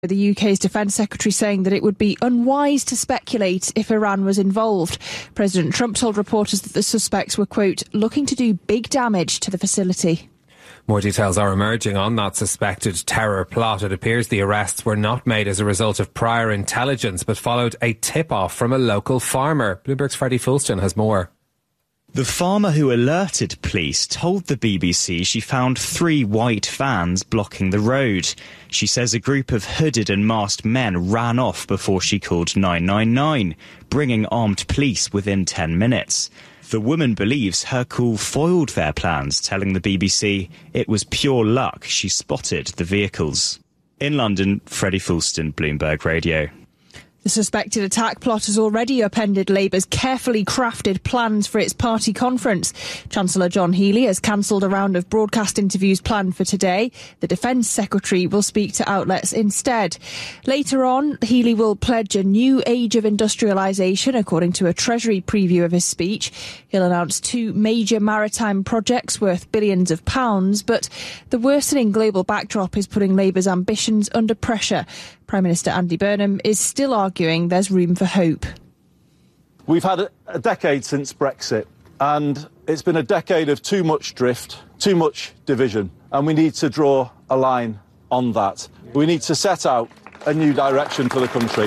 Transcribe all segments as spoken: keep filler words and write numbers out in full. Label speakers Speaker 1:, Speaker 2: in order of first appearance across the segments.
Speaker 1: The U K's Defence Secretary saying that it would be unwise to speculate if Iran was involved. President Trump told reporters that the suspects were, quote, looking to do big damage to the facility.
Speaker 2: More details are emerging on that suspected terror plot. It appears the arrests were not made as a result of prior intelligence, but followed a tip-off from a local farmer. Bloomberg's Freddie Fulston has more.
Speaker 3: The farmer who alerted police told the B B C she found three white vans blocking the road. She says a group of hooded and masked men ran off before she called nine nine nine, bringing armed police within ten minutes. The woman believes her call foiled their plans, telling the B B C it was pure luck she spotted the vehicles. In London, Freddie Fulston, Bloomberg Radio.
Speaker 1: The suspected attack plot has already upended Labour's carefully crafted plans for its party conference. Chancellor John Healey has cancelled a round of broadcast interviews planned for today. The Defence Secretary will speak to outlets instead. Later on, Healey will pledge a new age of industrialisation, according to a Treasury preview of his speech. He'll announce two major maritime projects worth billions of pounds, but the worsening global backdrop is putting Labour's ambitions under pressure. Prime Minister Andy Burnham is still arguing there's room for hope.
Speaker 4: We've had a decade since Brexit, and it's been a decade of too much drift, too much division, and we need to draw a line on that. We need to set out a new direction for the country.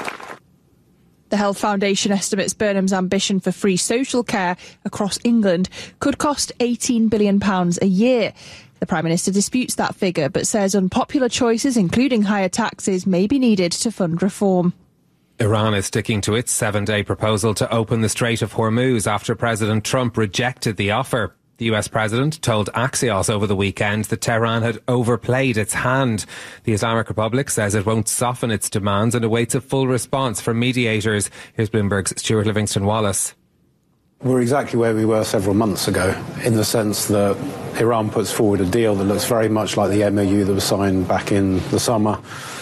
Speaker 1: The Health Foundation estimates Burnham's ambition for free social care across England could cost eighteen billion pounds a year. The Prime Minister disputes that figure, but says unpopular choices, including higher taxes, may be needed to fund reform.
Speaker 2: Iran is sticking to its seven-day proposal to open the Strait of Hormuz after President Trump rejected the offer. The U S President told Axios over the weekend that Tehran had overplayed its hand. The Islamic Republic says it won't soften its demands and awaits a full response from mediators. Here's Bloomberg's Stuart Livingston-Wallace.
Speaker 5: We're exactly where we were several months ago, in the sense that Iran puts forward a deal that looks very much like the M O U that was signed back in the summer.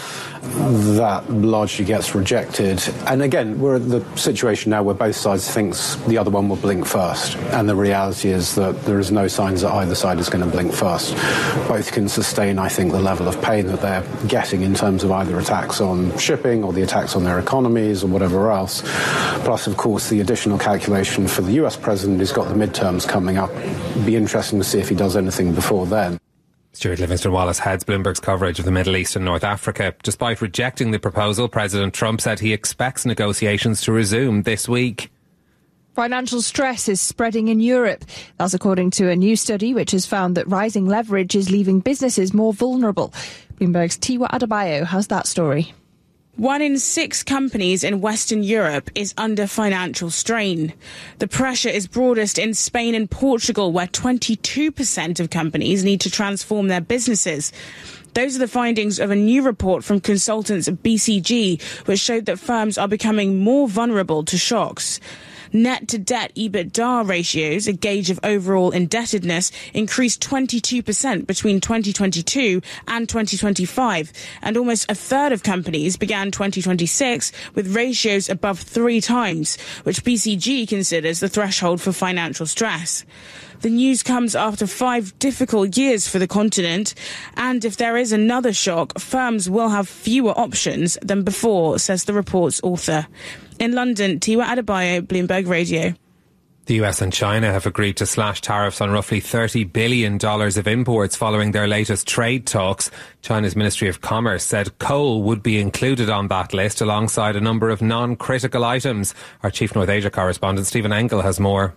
Speaker 5: That largely gets rejected. And again, we're at the situation now where both sides thinks the other one will blink first. And the reality is that there is no signs that either side is going to blink first. Both can sustain, I think, the level of pain that they're getting in terms of either attacks on shipping or the attacks on their economies or whatever else. Plus, of course, the additional calculation for the U S president who's got the midterms coming up. It'd be interesting to see if he does anything before then.
Speaker 2: Stuart Livingston-Wallace heads Bloomberg's coverage of the Middle East and North Africa. Despite rejecting the proposal, President Trump said he expects negotiations to resume this week.
Speaker 1: Financial stress is spreading in Europe. That's according to a new study which has found that rising leverage is leaving businesses more vulnerable. Bloomberg's Tiwa Adebayo has that story.
Speaker 6: One in six companies in Western Europe is under financial strain. The pressure is broadest in Spain and Portugal, where twenty-two percent of companies need to transform their businesses. Those are the findings of a new report from consultants at B C G, which showed that firms are becoming more vulnerable to shocks. Net-to-debt EBITDA ratios, a gauge of overall indebtedness, increased twenty-two percent between twenty twenty-two and twenty twenty-five, and almost a third of companies began twenty twenty-six with ratios above three times, which B C G considers the threshold for financial stress. The news comes after five difficult years for the continent, and if there is another shock, firms will have fewer options than before, says the report's author. In London, Tiwa Adebayo, Bloomberg Radio.
Speaker 2: The U S and China have agreed to slash tariffs on roughly thirty billion dollars of imports following their latest trade talks. China's Ministry of Commerce said coal would be included on that list alongside a number of non-critical items. Our Chief North Asia correspondent Stephen Engel has more.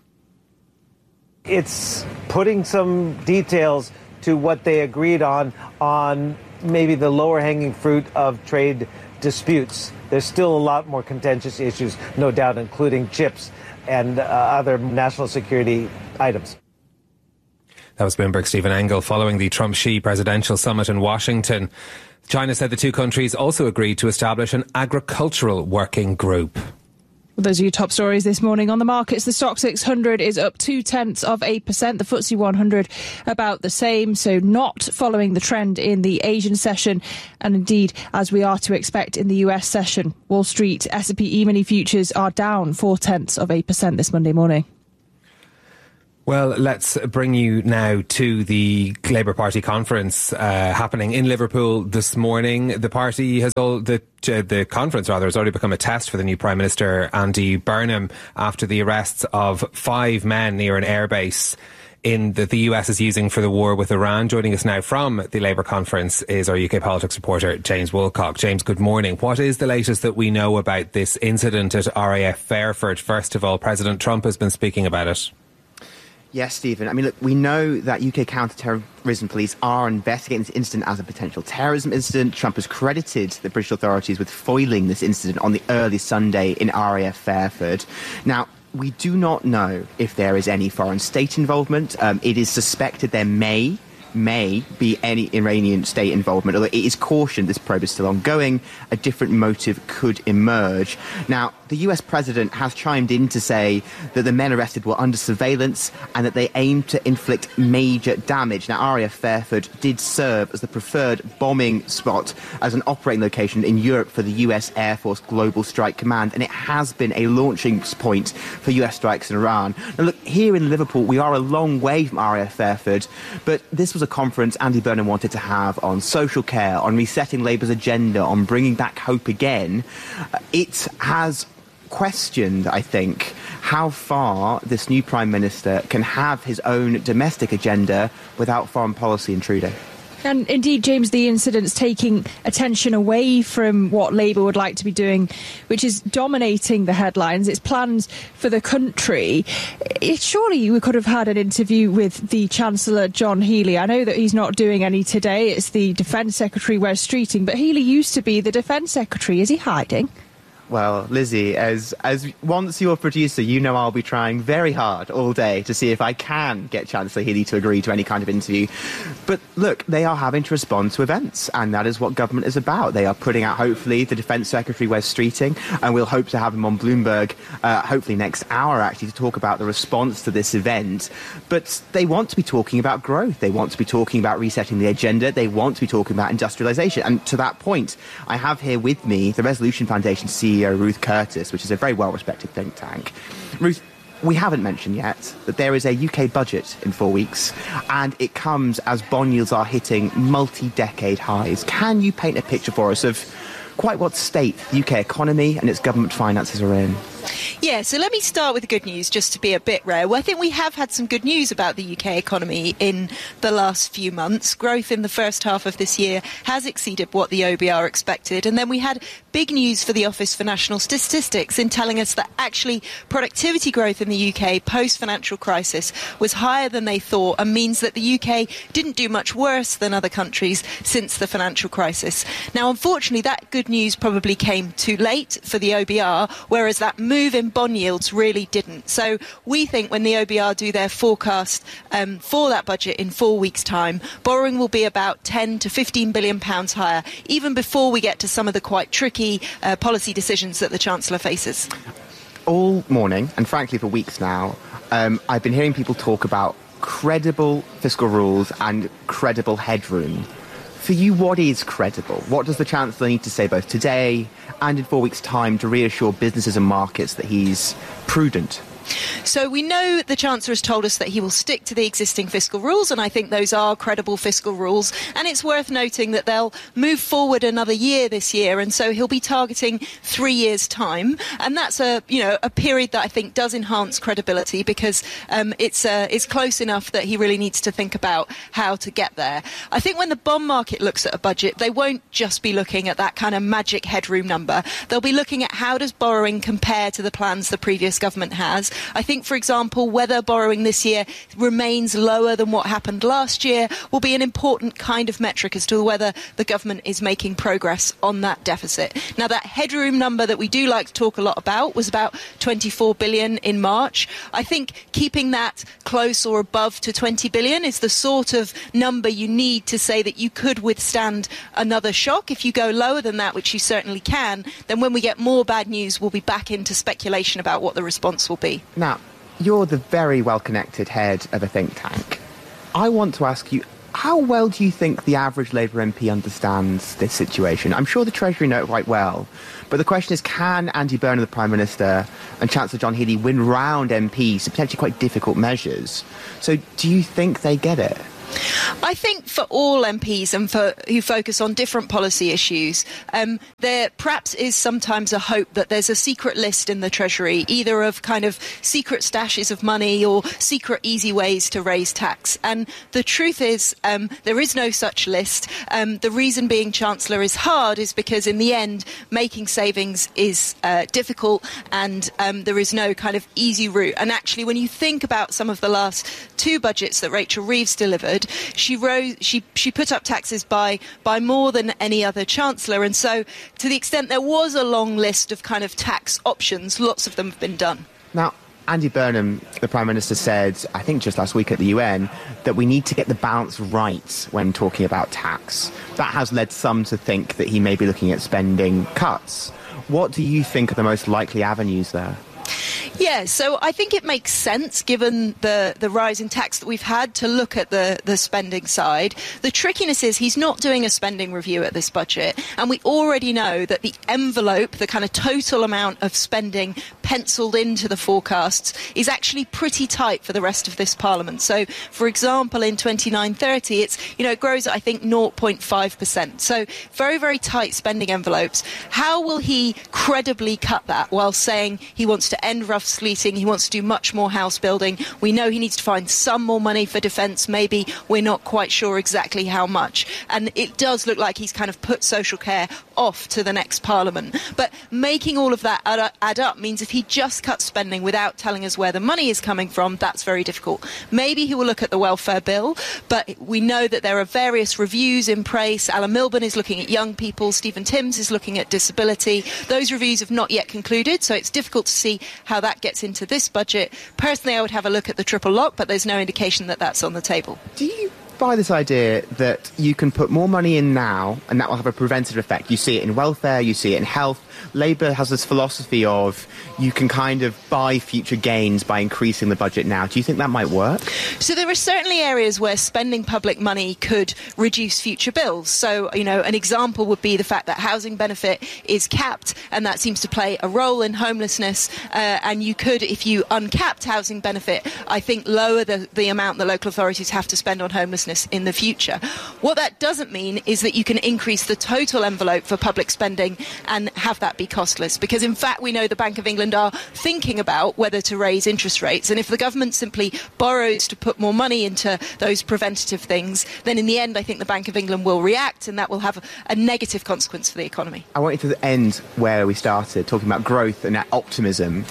Speaker 7: It's putting some details to what they agreed on, on maybe the lower-hanging fruit of trade disputes. There's still a lot more contentious issues, no doubt, including chips and uh, other national security items.
Speaker 2: That was Bloomberg's Stephen Engel following the Trump-Xi presidential summit in Washington. China said the two countries also agreed to establish an agricultural working group.
Speaker 1: Well, those are your top stories this morning on the markets. The Stock six hundred is up two tenths of eight percent. The F T S E one hundred about the same, so not following the trend in the Asian session. And indeed, as we are to expect in the U S session, Wall Street S and P E-mini futures are down four tenths of eight percent this Monday morning.
Speaker 2: Well, let's bring you now to the Labour Party conference uh, happening in Liverpool this morning. The party has all the uh, the conference rather has already become a test for the new Prime Minister Andy Burnham after the arrests of five men near an airbase in that the U S is using for the war with Iran. Joining us now from the Labour conference is our U K politics reporter James Woolcock. James, good morning. What is the latest that we know about this incident at R A F Fairford? First of all, President Trump has been speaking about it.
Speaker 8: Yes, Stephen. I mean, look, we know that U K counter-terrorism police are investigating this incident as a potential terrorism incident. Trump has credited the British authorities with foiling this incident on the early Sunday in R A F Fairford. Now, we do not know if there is any foreign state involvement. Um, it is suspected there may may be any Iranian state involvement, although it is cautioned this probe is still ongoing. A different motive could emerge. Now, the U S president has chimed in to say that the men arrested were under surveillance and that they aimed to inflict major damage. Now, R A F Fairford did serve as the preferred bombing spot as an operating location in Europe for the U S Air Force Global Strike Command, and it has been a launching point for U S strikes in Iran. Now, look, here in Liverpool, we are a long way from R A F Fairford, but this was a conference Andy Burnham wanted to have on social care, on resetting Labour's agenda, on bringing back hope again. It has questioned, I think, how far this new Prime Minister can have his own domestic agenda without foreign policy intruding.
Speaker 1: And indeed, James, the incident's taking attention away from what Labour would like to be doing, which is dominating the headlines. Its plans for the country. It, surely we could have had an interview with the Chancellor, John Healey. I know that he's not doing any today. It's the Defence Secretary, Wes Streeting. But Healey used to be the Defence Secretary. Is he hiding?
Speaker 8: Well, Lizzie, as as once you're a producer, you know I'll be trying very hard all day to see if I can get Chancellor Healey to agree to any kind of interview. But look, they are having to respond to events, and that is what government is about. They are putting out, hopefully, the Defence Secretary, Wes Streeting, and we'll hope to have him on Bloomberg, uh, hopefully next hour, actually, to talk about the response to this event. But they want to be talking about growth. They want to be talking about resetting the agenda. They want to be talking about industrialisation. And to that point, I have here with me the Resolution Foundation C E O, Ruth Curtis, which is a very well-respected think tank. Ruth, we haven't mentioned yet that there is a U K budget in four weeks, and it comes as bond yields are hitting multi-decade highs. Can you paint a picture for us of quite what state the U K economy and its government finances are in?
Speaker 9: Yeah, so let me start with the good news, just to be a bit rare. Well, I think we have had some good news about the U K economy in the last few months. Growth in the first half of this year has exceeded what the O B R expected. And then we had big news for the Office for National Statistics in telling us that actually productivity growth in the U K post-financial crisis was higher than they thought, and means that the U K didn't do much worse than other countries since the financial crisis. Now, unfortunately, that good news probably came too late for the O B R, whereas that move in bond yields really didn't. So we think when the O B R do their forecast um, for that budget in four weeks' time, borrowing will be about ten to fifteen billion pounds higher, even before we get to some of the quite tricky uh, policy decisions that the Chancellor faces.
Speaker 8: All morning, and frankly for weeks now, um, I've been hearing people talk about credible fiscal rules and credible headroom. For you, what is credible? What does the Chancellor need to say both today and in four weeks' time to reassure businesses and markets that he's prudent?
Speaker 9: So we know the Chancellor has told us that he will stick to the existing fiscal rules, and I think those are credible fiscal rules. And it's worth noting that they'll move forward another year this year, and so he'll be targeting three years' time. And that's a you know a period that I think does enhance credibility, because um, it's uh, it's close enough that he really needs to think about how to get there. I think when the bond market looks at a budget, they won't just be looking at that kind of magic headroom number. They'll be looking at how does borrowing compare to the plans the previous government has. I think, for example, whether borrowing this year remains lower than what happened last year will be an important kind of metric as to whether the government is making progress on that deficit. Now, that headroom number that we do like to talk a lot about was about twenty-four billion in March. I think keeping that close or above to twenty billion is the sort of number you need to say that you could withstand another shock. If you go lower than that, which you certainly can, then when we get more bad news, we'll be back into speculation about what the response will be.
Speaker 8: Now, you're the very well-connected head of a think tank. I want to ask you, How well do you think the average Labour M P understands this situation? I'm sure the Treasury know it quite well, but the question is, can Andy Burnham, the Prime Minister, and Chancellor John Healey win round M Ps to potentially quite difficult measures? So do you think they get it?
Speaker 9: I think for all M Ps and for who focus on different policy issues, um, there perhaps is sometimes a hope that there's a secret list in the Treasury, either of kind of secret stashes of money or secret easy ways to raise tax. And the truth is um, there is no such list. Um, the reason being Chancellor is hard is because in the end making savings is uh, difficult, and um, there is no kind of easy route. And actually when you think about some of the last two budgets that Rachel Reeves delivered, She rose. She she put up taxes by by more than any other chancellor, and so to the extent there was a long list of kind of tax options, lots of them have been done.
Speaker 8: Now, Andy Burnham, the Prime Minister, said, I think just last week at the U N, that we need to get the balance right when talking about tax. That has led some to think that he may be looking at spending cuts. What do you think are the most likely avenues there?
Speaker 9: Yeah, so I think it makes sense, given the, the rise in tax that we've had, to look at the, the spending side. The trickiness is he's not doing a spending review at this budget, and we already know that the envelope, the kind of total amount of spending penciled into the forecasts, is actually pretty tight for the rest of this Parliament. So, for example, in twenty-nine thirty, it's, you know, it grows at, I think, zero point five percent. So very, very tight spending envelopes. How will he credibly cut that while saying he wants to end rough sleeting, he wants to do much more house building? We know he needs to find some more money for defence, maybe. We're not quite sure exactly how much. And it does look like he's kind of put social care off to the next Parliament. But making all of that add up means if he just cuts spending without telling us where the money is coming from, that's very difficult. Maybe he will look at the welfare bill, but we know that there are various reviews in place. Alan Milburn is looking at young people, Stephen Timms is looking at disability. Those reviews have not yet concluded, so it's difficult to see how that gets into this budget. Personally, I would have a look at the triple lock, but there's no indication that that's on the table.
Speaker 8: Do you buy this idea that you can put more money in now and that will have a preventative effect? You see it in welfare, you see it in health. Labour has this philosophy of you can kind of buy future gains by increasing the budget now. Do you think that might work?
Speaker 9: So there are certainly areas where spending public money could reduce future bills. So, you know, an example would be the fact that housing benefit is capped, and that seems to play a role in homelessness. Uh, and you could, if you uncapped housing benefit, I think lower the, the amount the local authorities have to spend on homelessness in the future. What that doesn't mean is that you can increase the total envelope for public spending and have that be costless, because in fact we know the Bank of England are thinking about whether to raise interest rates, and if the government simply borrows to put more money into those preventative things, then in the end I think the Bank of England will react, and that will have a negative consequence for the economy.
Speaker 8: I want you to end where we started, talking about growth and optimism.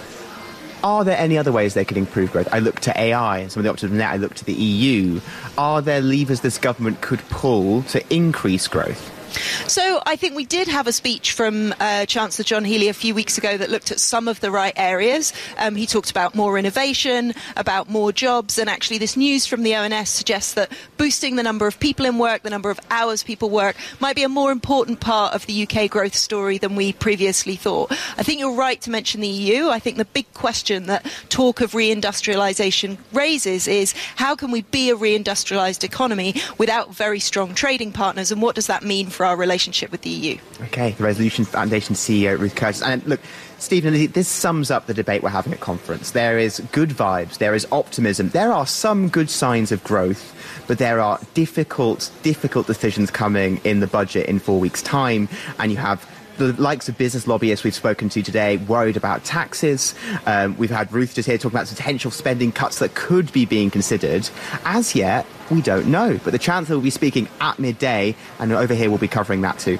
Speaker 8: Are there any other ways they could improve growth? I look to A I and some of the optimism there. I look to the E U. Are there levers this government could pull to increase growth?
Speaker 9: So I think we did have a speech from uh, Chancellor John Healey a few weeks ago that looked at some of the right areas. Um, he talked about more innovation, about more jobs, and actually this news from the O N S suggests that boosting the number of people in work, the number of hours people work, might be a more important part of the U K growth story than we previously thought. I think you're right to mention the E U. I think the big question that talk of reindustrialisation raises is how can we be a reindustrialised economy without very strong trading partners, and what does that mean for our relationship with the E U?
Speaker 8: OK, the Resolution Foundation C E O Ruth Curtis. And look, Stephen, this sums up the debate we're having at conference. There is good vibes, there is optimism, there are some good signs of growth, but there are difficult, difficult decisions coming in the budget in four weeks' time, and you have the likes of business lobbyists we've spoken to today worried about taxes. Um, we've had Ruth just here talking about potential spending cuts that could be being considered. As yet, we don't know. But the Chancellor will be speaking at midday, and over here we'll be covering that too.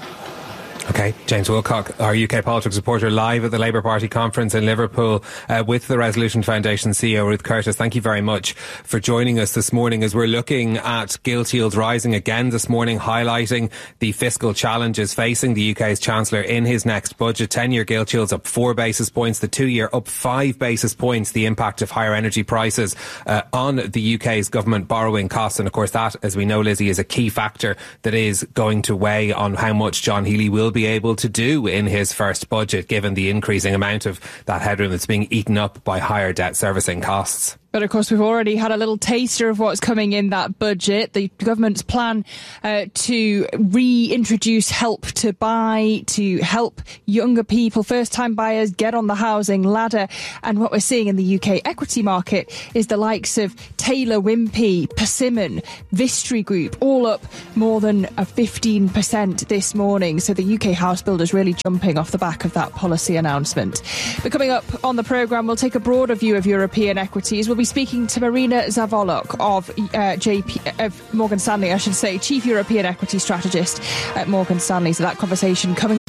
Speaker 2: OK, James Wilcock, our U K politics reporter, live at the Labour Party conference in Liverpool uh, with the Resolution Foundation C E O Ruth Curtis. Thank you very much for joining us this morning as we're looking at gilt yields rising again this morning, highlighting the fiscal challenges facing the U K's Chancellor in his next budget. ten-year gilt yields up four basis points, the two-year up five basis points, the impact of higher energy prices uh, on the U K's government borrowing costs. And of course that, as we know, Lizzie, is a key factor that is going to weigh on how much John Healey will be able to do in his first budget, given the increasing amount of that headroom that's being eaten up by higher debt servicing costs.
Speaker 1: But of course, we've already had a little taster of what's coming in that budget. The government's plan uh, to reintroduce Help to Buy, to help younger people, first-time buyers, get on the housing ladder. And what we're seeing in the U K equity market is the likes of Taylor Wimpey, Persimmon, Vistry Group, all up more than a fifteen percent this morning. So the U K house builders really jumping off the back of that policy announcement. But coming up on the programme, we'll take a broader view of European equities. We'll be speaking to Marina Zavolok of uh, J P of Morgan Stanley, I should say, Chief European Equity Strategist at Morgan Stanley. So that conversation coming